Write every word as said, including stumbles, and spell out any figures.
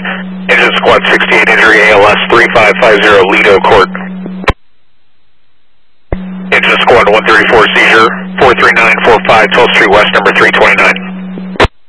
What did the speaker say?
Engine Squad sixty-eight injury A L S three five five zero Lido Court. Engine Squad one thirty-four seizure four three nine four five twelfth Street West number three twenty-nine.